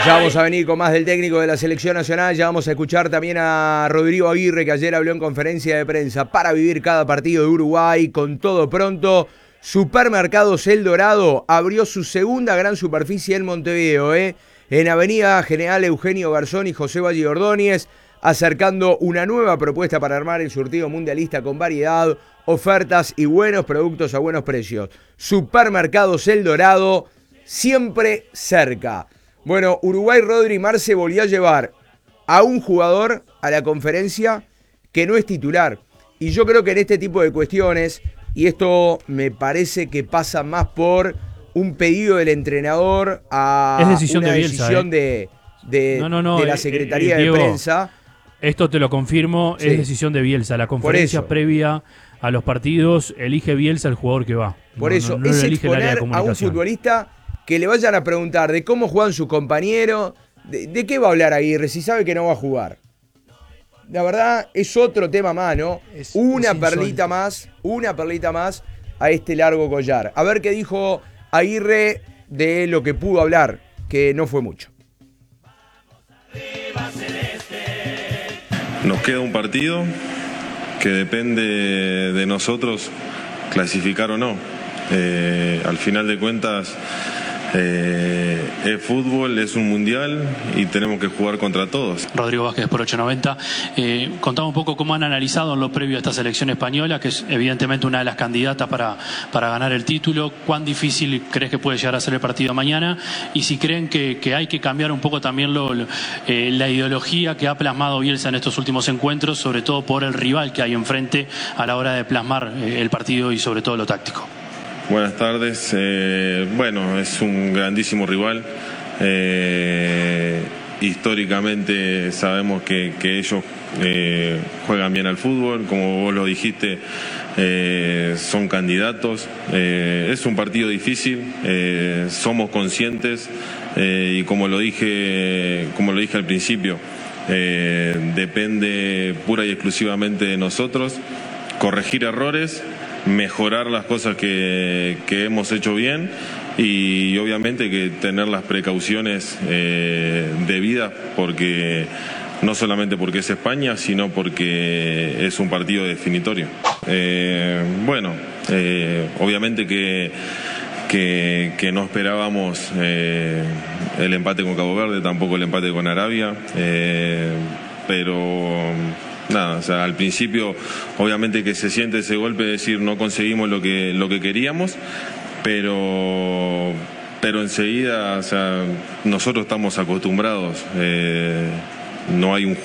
Ya vamos a venir con más del técnico de la selección nacional. Ya vamos a escuchar también a Rodrigo Aguirre, que ayer habló en conferencia de prensa para vivir cada partido de Uruguay con todo pronto. Supermercados El Dorado abrió su segunda gran superficie en Montevideo, en Avenida General Eugenio Garzón y José Valle Ordóñez, acercando una nueva propuesta para armar el surtido mundialista con variedad, ofertas y buenos productos a buenos precios. Supermercados El Dorado, siempre cerca. Bueno, Uruguay, Rodri Marce volvió a llevar a un jugador a la conferencia que no es titular. Y yo creo que en este tipo de cuestiones, y esto me parece que pasa más por un pedido del entrenador a es decisión una de Bielsa, decisión de la Secretaría Diego, de Prensa. Esto te lo confirmo, sí. Es decisión de Bielsa. La conferencia previa a los partidos elige Bielsa el jugador que va. Por eso, es exponer a un futbolista que le vayan a preguntar de cómo juegan sus compañeros, de qué va a hablar Aguirre si sabe que no va a jugar. La verdad es otro tema más, ¿no? Una perlita más a este largo collar. A ver qué dijo Aguirre de lo que pudo hablar, que no fue mucho. Nos queda un partido que depende de nosotros clasificar o no. Al final de cuentas, es fútbol, es un mundial y tenemos que jugar contra todos. Rodrigo Vázquez por 890. Contame un poco cómo han analizado en lo previo a esta selección española, que es evidentemente una de las candidatas para ganar el título. ¿Cuán difícil crees que puede llegar a ser el partido mañana? Y si creen que hay que cambiar un poco también la ideología que ha plasmado Bielsa en estos últimos encuentros, sobre todo por el rival que hay enfrente a la hora de plasmar el partido y sobre todo lo táctico. Buenas tardes. Bueno, es un grandísimo rival. Históricamente sabemos que ellos juegan bien al fútbol. Como vos lo dijiste, son candidatos. Es un partido difícil. Somos conscientes y como lo dije al principio, depende pura y exclusivamente de nosotros corregir errores, mejorar las cosas que hemos hecho bien y obviamente que tener las precauciones debidas, porque no solamente porque es España, sino porque es un partido definitorio. Obviamente que no esperábamos el empate con Cabo Verde, tampoco el empate con Arabia, pero nada, o sea, al principio obviamente que se siente ese golpe de decir no conseguimos lo que queríamos, pero enseguida, o sea, nosotros estamos acostumbrados, no hay un